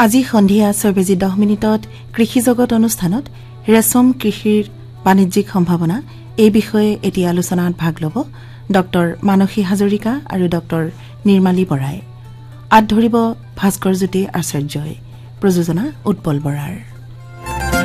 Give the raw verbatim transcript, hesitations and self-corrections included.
আজি সন্ধিয়া ছয় বাজি দহ মিনিটত কৃষি জগত অনুষ্ঠানত ৰেশম কৃষিৰ বাণিজ্যিক সম্ভাৱনা এই বিষয়ে এটি আলোচনাত ভাগ ল'ব ডক্টৰ মানসী হাজৰিকা আৰু ডক্টৰ নিৰ্মালী বৰাই। আঁত ধৰিব ভাস্কৰজ্যোতি আচাৰ্যই। প্ৰযোজনা উৎপল বৰাৰ।